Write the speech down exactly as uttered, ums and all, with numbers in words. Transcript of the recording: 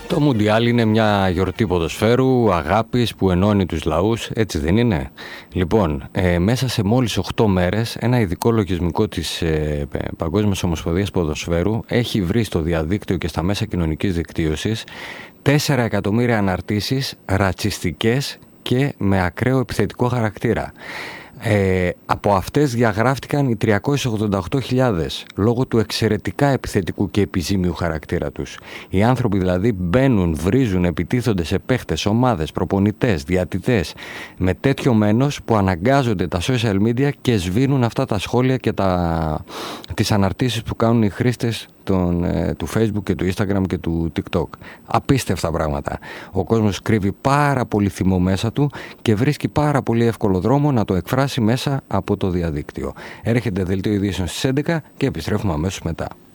Το Μουντιάλ είναι μια γιορτή ποδοσφαίρου, αγάπης που ενώνει τους λαούς, έτσι δεν είναι? Λοιπόν, ε, μέσα σε μόλις οκτώ μέρες ένα ειδικό λογισμικό της ε, Παγκόσμιας Ομοσπονδίας Ποδοσφαίρου έχει βρει στο διαδίκτυο και στα μέσα κοινωνικής δικτύωσης τέσσερα εκατομμύρια αναρτήσεις ρατσιστικές και με ακραίο επιθετικό χαρακτήρα. Ε, από αυτές διαγράφτηκαν οι τριακόσιες ογδόντα οκτώ χιλιάδες λόγω του εξαιρετικά επιθετικού και επιζήμιου χαρακτήρα τους. Οι άνθρωποι δηλαδή μπαίνουν, βρίζουν, επιτίθονται σε παίχτες, ομάδες, προπονητές, διατητές με τέτοιο μένος που αναγκάζονται τα social media και σβήνουν αυτά τα σχόλια και τα, τις αναρτήσεις που κάνουν οι χρήστες Τον, ε, του Facebook και του Instagram και του TikTok. Απίστευτα πράγματα. Ο κόσμος κρύβει πάρα πολύ θυμό μέσα του και βρίσκει πάρα πολύ εύκολο δρόμο να το εκφράσει μέσα από το διαδίκτυο. Έρχεται δελτίο ειδήσεων στις έντεκα και επιστρέφουμε αμέσως μετά.